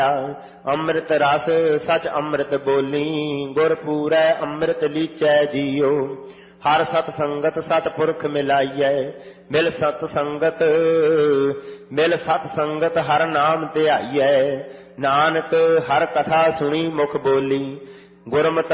ਅੰਮ੍ਰਿਤ ਰਸ ਸਚ ਅੰਮ੍ਰਿਤ ਬੋਲੀ, ਗੁਰ ਪੂਰੈ ਅੰਮ੍ਰਿਤ ਲੀਚੈ ਜੀਓ। ਹਰ ਸਤ ਸੰਗਤ ਸਤ ਪੁਰਖ ਮਿਲਾਈਐ, ਮਿਲ ਸਤ ਸੰਗਤ ਹਰ ਨਾਮ ਧਿਆਈਐ। ਨਾਨਕ ਹਰ ਕਥਾ ਸੁਣੀ ਮੁਖ ਬੋਲੀ, ਗੁਰਮਤਿ